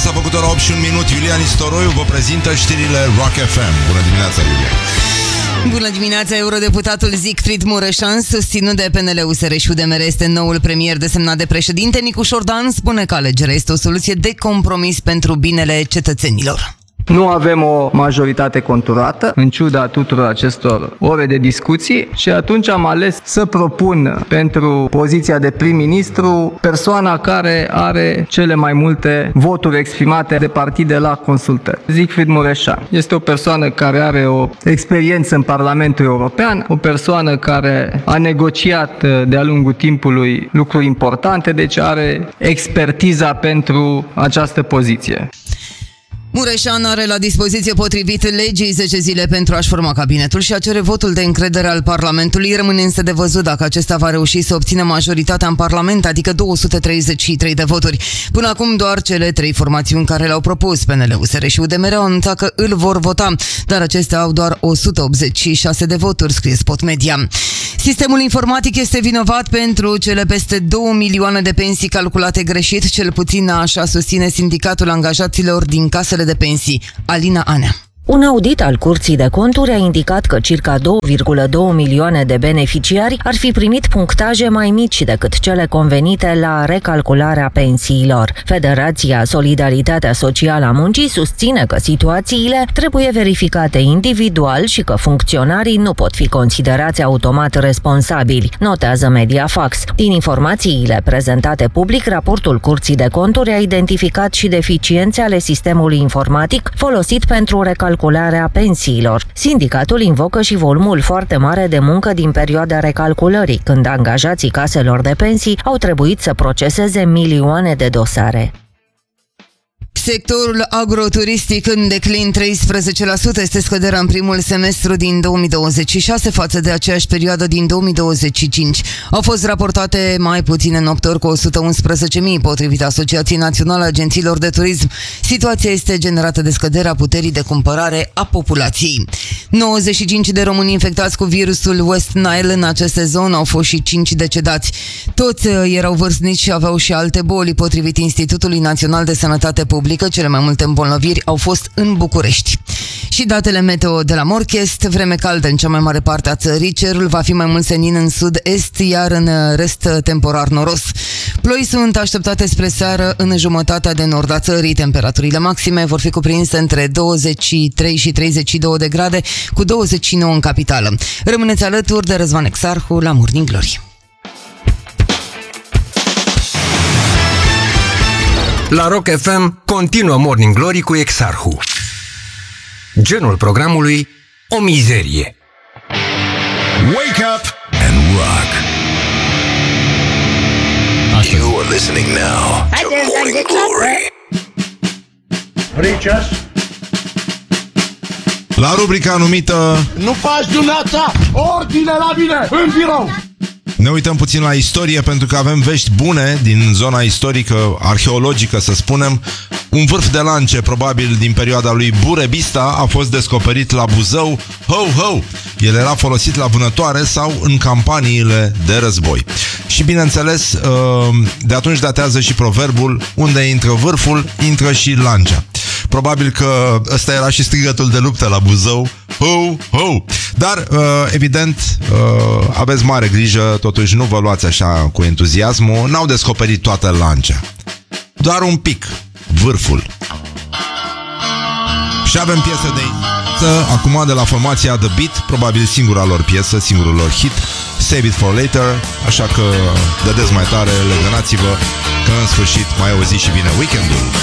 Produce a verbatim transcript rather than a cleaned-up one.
s-a făcut ora opt și un minut. Iulia Nistoroiu vă prezintă știrile Rock F M. Bună dimineața, Iulia! Bună dimineața! Eurodeputatul Siegfried Mureșan, susținut de P N L, U S R și U D M R, este noul premier desemnat de președinte. Nicu Șordan spune că alegerea este o soluție de compromis pentru binele cetățenilor. Nu avem o majoritate conturată, în ciuda tuturor acestor ore de discuții, și atunci am ales să propun pentru poziția de prim-ministru persoana care are cele mai multe voturi exprimate de partide la consultări. Siegfried Mureșan este o persoană care are o experiență în Parlamentul European, o persoană care a negociat de-a lungul timpului lucruri importante, deci are expertiza pentru această poziție. Mureșan are la dispoziție, potrivit legii, zece zile pentru a-și forma cabinetul și a cere votul de încredere al Parlamentului. Rămâne însă de văzut dacă acesta va reuși să obțină majoritatea în Parlament, adică două sute treizeci și trei de voturi. Până acum doar cele trei formațiuni care le-au propus, P N L, U S R și U D M R, au anunțat că îl vor vota, dar acestea au doar o sută optzeci și șase de voturi, scrie Spot Media. Sistemul informatic este vinovat pentru cele peste două milioane de pensii calculate greșit, cel puțin așa susține Sindicatul Angajaților din casele de pensii. Alina Anea. Un audit al Curții de Conturi a indicat că circa două virgulă doi milioane de beneficiari ar fi primit punctaje mai mici decât cele convenite la recalcularea pensiilor. Federația Solidaritatea Socială a Muncii susține că situațiile trebuie verificate individual și că funcționarii nu pot fi considerați automat responsabili, notează Mediafax. Din informațiile prezentate public, raportul Curții de Conturi a identificat și deficiențe ale sistemului informatic folosit pentru recalcularea calcularea pensiilor. Sindicatul invocă și volumul foarte mare de muncă din perioada recalculării, când angajații caselor de pensii au trebuit să proceseze milioane de dosare. Sectorul agroturistic în declin treisprezece la sută, este scăderea în primul semestru din două mii douăzeci și șase față de aceeași perioadă din două mii douăzeci și cinci. Au fost raportate mai puține nopturi cu o sută unsprezece mii, potrivit Asociației Naționale a Agențiilor de Turism. Situația este generată de scăderea puterii de cumpărare a populației. nouăzeci și cinci de români infectați cu virusul West Nile în acest sezon, au fost și cinci decedați. Toți erau vârstnici și aveau și alte boli, potrivit Institutului Național de Sănătate Publică. Cele mai multe îmbolnăviri au fost în București. Și datele meteo de la Morchest: vreme caldă în cea mai mare parte a țării, cerul va fi mai mult senin în sud-est, iar în rest temporar noros. Ploi sunt așteptate spre seară în jumătatea de nord a țării. Temperaturile maxime vor fi cuprinse între douăzeci și trei și treizeci și doi de grade, cu douăzeci și nouă în capitală. Rămâneți alături de Răzvan Exarhu la Morning Glory. La Rock F M continuă Morning Glory cu Exarhu. Genul programului: o mizerie. Wake up and rock. Astăzi. You are listening now to Morning Glory. Preachers. La rubrica numită Nu faci dumneata ordine la mine în birou. ne uităm puțin la istorie, pentru că avem vești bune din zona istorică, arheologică, să spunem. Un vârf de lance, probabil din perioada lui Burebista, a fost descoperit la Buzău. Ho, ho! El era folosit la vânătoare sau în campaniile de război. Și bineînțeles, de atunci datează și proverbul: unde intră vârful, intră și lancea. Probabil că ăsta era și strigătul de luptă la Buzău. Ho, ho! Dar, evident, aveți mare grijă, totuși nu vă luați așa cu entuziasmul. N-au descoperit toată lancea, doar un pic, vârful. Și avem piesă de acum de la formația The Beat, probabil singura lor piesă, singurul lor hit, Save It For Later. Așa că dădeți mai tare, legănați-vă, că în sfârșit mai e o zi și vine weekendul.